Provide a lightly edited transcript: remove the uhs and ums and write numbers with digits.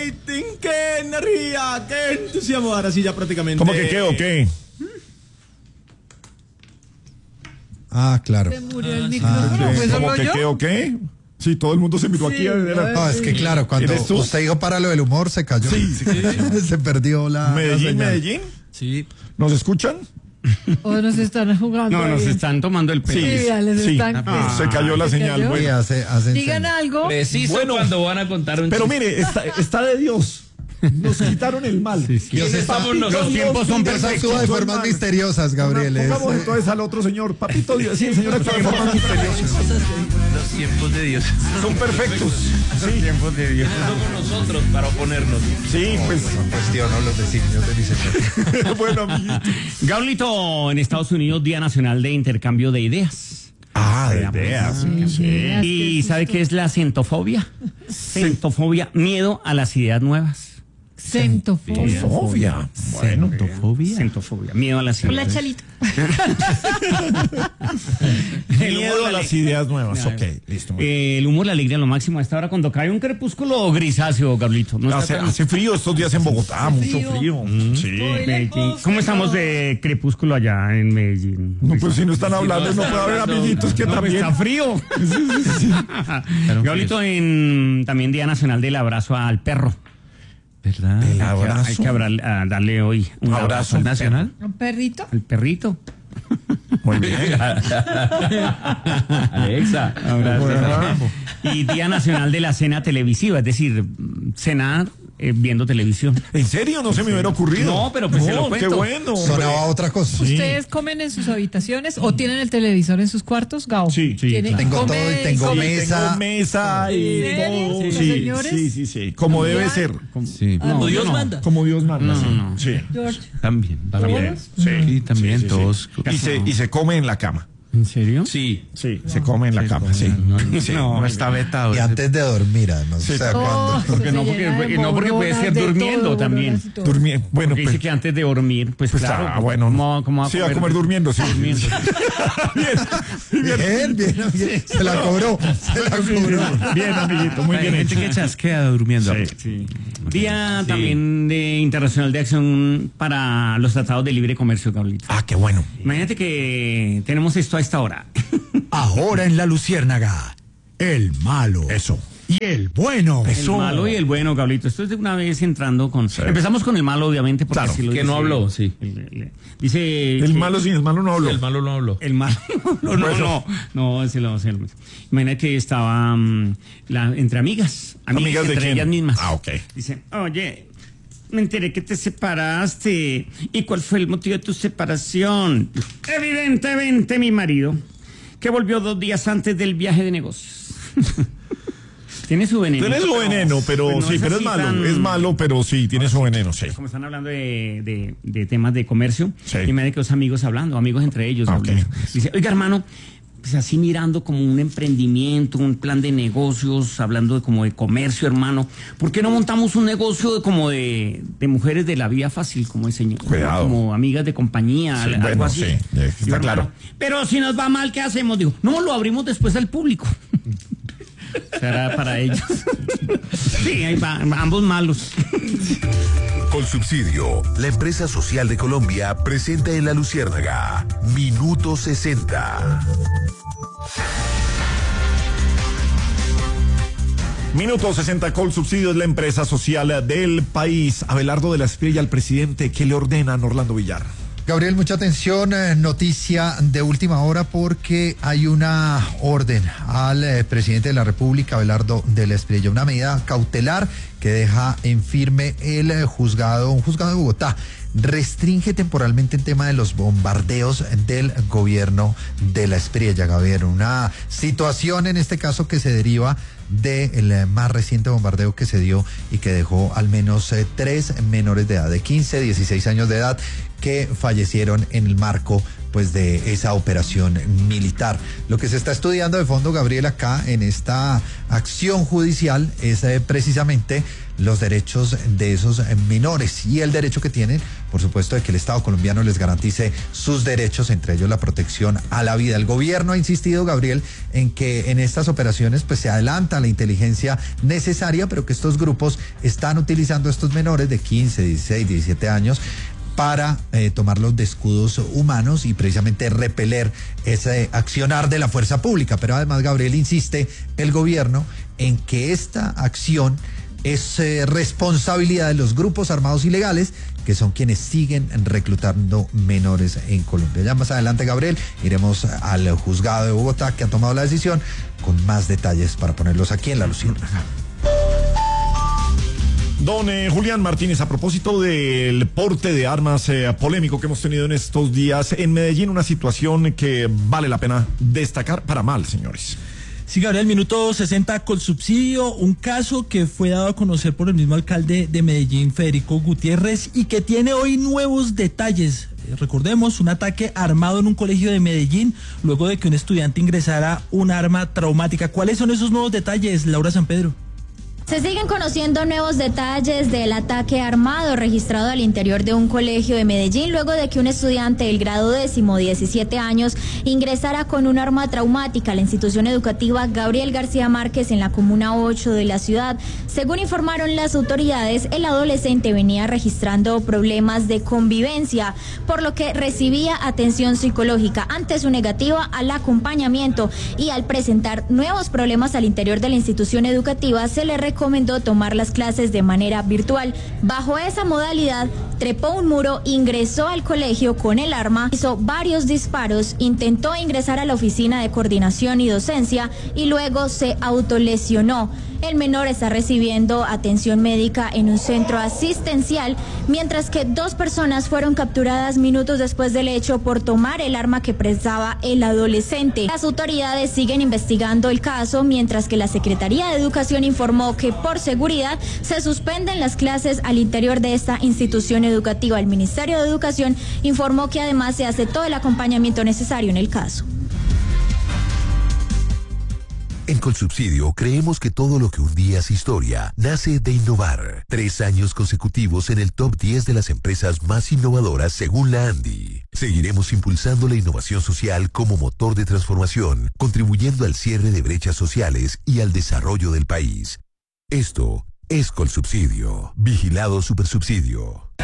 rating, qué energía, qué entusiasmo. Ahora sí, ya prácticamente. ¿Cómo que qué o qué? Ah, claro. Se murió el micrófono. ¿Fue ¿Cómo solo que yo? qué o qué? Sí, todo el mundo se miró aquí. No, es que claro, cuando ¿Eres tú? usted dijo para lo del humor, se cayó. Sí. Se perdió la señal. Medellín. Sí. ¿Nos escuchan? O nos están jugando. No, nos ahí. están tomando el pelo. Sí, ya les están. Se cayó la ¿Se señal. cayó? Bueno. Sí, hacen Digan señal. algo. Preciso cuando van a contar un Pero chiste. mire, está de Dios. Nos quitaron el mal. Dios está- Estamos nosotros. Los tiempos son Dios perfectos. actúa de formas misteriosas, Gabriel. Pongamos entonces al otro señor. Papito Dios. Sí, el señor actúa de formas misteriosas. Los tiempos de Dios. Son perfectos. Los tiempos de Dios. Somos nosotros para oponernos. Sí, pues. Cuestiono los designios de mi señor. Bueno, amiguito. Gaulito, en Estados Unidos, Día Nacional de Intercambio de Ideas. De ideas. ¿Y sabe qué es la centofobia? Centofobia, miedo a las ideas nuevas. Centofobia. Sofía. Bueno. Centofobia, miedo a las Hola, ideas. Chalito. Miedo a las ideas nuevas. Ok, listo. El humor, la alegría, lo máximo a esta hora cuando cae un crepúsculo grisáceo, Gaulito. ¿No está tan- Hace frío estos días en Bogotá, mucho frío. Sí. Medellín? ¿Cómo estamos de crepúsculo allá en Medellín? No, pues si no están hablando, no puede haber amiguitos que No, pues, también. está frío. Gaulito, también Día Nacional del Abrazo al Perro. ¿Verdad? El Hay abrazo. que darle hoy un abrazo al nacional. ¿Un perrito? al perrito. Muy bien. Alexa. Abrazo. Y Día Nacional de la Cena Televisiva, es decir, cenar viendo televisión. ¿En serio? No se me hubiera ocurrido. No, pero pues se lo qué cuento. bueno. Sonaba otra cosa. ¿Ustedes comen en sus habitaciones o tienen el televisor en sus cuartos, Gao? Sí, ¿Tiene- claro. Tengo come- todo y tengo come- mesa. Tengo mesa y ¿En serio? todo. ¿Los Sí, señores? sí. Como debe ser. Sí. Como Dios no. manda. Como Dios manda. No. Sí. George. También. Sí, también sí. todos. Y se come en la cama. ¿En serio? Sí. Sí, se come en la cama, sí. Sí. No está vetado. Y antes de dormir, además. Sí. O sea, Oh, cuando. Porque se no, llena de no, porque puede ser bobronas, de durmiendo todo, también. bobronas y todo. Bueno, Porque dice pues. que antes de dormir, pues claro. Bueno. ¿Cómo va a Sí, va a comer durmiendo, sí. Durmiendo. Bien. Se la cobró. Se la cobró. Bien, amiguito, muy bien hecho. que chasquea durmiendo. Sí. Día también de Internacional de Acción para los Tratados de Libre Comercio, Gaulito. Ah, qué bueno. Imagínate que tenemos esto a esta hora. Ahora en la Luciérnaga, el malo. Eso. Y el bueno. El malo y el bueno, Gaulito. Esto es de una vez entrando con... Empezamos con el malo, obviamente, porque Claro, así lo que dice- no habló, sí. Dice... El que- malo sin el malo no habló. El malo no habló. El malo. No, ese lo. Imagínate que estaba entre amigas. ¿Amigas de entre quién? ellas mismas. Ah, ok. Dice, oye, me enteré que te separaste. ¿Y cuál fue el motivo de tu separación? Evidentemente, mi marido, que volvió 2 días antes del viaje de negocios. Tiene su veneno. Tiene su veneno, pero pues no sí, pero es así malo. tan- Es malo, pero sí, tiene su veneno, sí. Como están hablando de temas de comercio, Sí. y me da que los amigos hablando, amigos entre ellos. Ah, ok. hablando. Dice, oiga, hermano, pues así mirando como un emprendimiento, un plan de negocios, hablando de como de comercio, hermano. ¿Por qué no montamos un negocio de mujeres de la vida fácil, como enseñó? Cuidado. Como amigas de compañía, Sí, algo bueno, así. sí, está Digo, claro. hermano, pero si nos va mal, ¿qué hacemos? Digo, no, lo abrimos después al público. Será para ellos. Sí, ahí va, ambos malos. Colsubsidio, la empresa social de Colombia, presenta en La Luciérnaga, Minuto 60. Minuto 60, Colsubsidio es la empresa social del país. Abelardo de la Espriella, al presidente, ¿qué le ordenan Orlando Villar? Gabriel, mucha atención, noticia de última hora porque hay una orden al presidente de la República, Abelardo de la Espriella, una medida cautelar que deja en firme un juzgado de Bogotá. Restringe temporalmente el tema de los bombardeos del gobierno de la Espriella, Gabriel. Una situación en este caso que se deriva del más reciente bombardeo que se dio y que dejó al menos 3 menores de edad, de 15, 16 años de edad, que fallecieron en el marco pues de esa operación militar. Lo que se está estudiando de fondo, Gabriel, acá en esta acción judicial es precisamente los derechos de esos menores y el derecho que tienen, por supuesto, de que el Estado colombiano les garantice sus derechos, entre ellos la protección a la vida. El gobierno ha insistido, Gabriel, en que en estas operaciones pues se adelanta la inteligencia necesaria, pero que estos grupos están utilizando a estos menores de 15, 16, 17 años para tomarlos de escudos humanos y precisamente repeler ese accionar de la fuerza pública. Pero además, Gabriel, insiste el gobierno en que esta acción es responsabilidad de los grupos armados ilegales, que son quienes siguen reclutando menores en Colombia. Ya más adelante, Gabriel, iremos al juzgado de Bogotá, que ha tomado la decisión, con más detalles para ponerlos aquí en La Luciérnaga. Don Julián Martínez, a propósito del porte de armas polémico que hemos tenido en estos días en Medellín, una situación que vale la pena destacar para mal, señores. Sí, Gabriel, minuto 60 Colsubsidio, un caso que fue dado a conocer por el mismo alcalde de Medellín, Federico Gutiérrez, y que tiene hoy nuevos detalles. Recordemos, un ataque armado en un colegio de Medellín, luego de que un estudiante ingresara un arma traumática. ¿Cuáles son esos nuevos detalles, Laura San Pedro? Se siguen conociendo nuevos detalles del ataque armado registrado al interior de un colegio de Medellín luego de que un estudiante del grado 10º, 17 años, ingresara con un arma traumática a la institución educativa Gabriel García Márquez en la comuna 8 de la ciudad. Según informaron las autoridades, el adolescente venía registrando problemas de convivencia, por lo que recibía atención psicológica. Ante su negativa al acompañamiento y al presentar nuevos problemas al interior de la institución educativa, se le recomendó tomar las clases de manera virtual. Bajo esa modalidad, trepó un muro, ingresó al colegio con el arma, hizo varios disparos, intentó ingresar a la oficina de coordinación y docencia y luego se autolesionó. El menor está recibiendo atención médica en un centro asistencial, mientras que 2 personas fueron capturadas minutos después del hecho por tomar el arma que prestaba el adolescente. Las autoridades siguen investigando el caso, mientras que la Secretaría de Educación informó que por seguridad se suspenden las clases al interior de esta institución educativa. El Ministerio de Educación informó que además se hace todo el acompañamiento necesario en el caso. En Colsubsidio creemos que todo lo que un día es historia nace de innovar. 3 años consecutivos en el top 10 de las empresas más innovadoras según la ANDI. Seguiremos impulsando la innovación social como motor de transformación, contribuyendo al cierre de brechas sociales y al desarrollo del país. Esto es Colsubsidio. Vigilado Supersubsidio.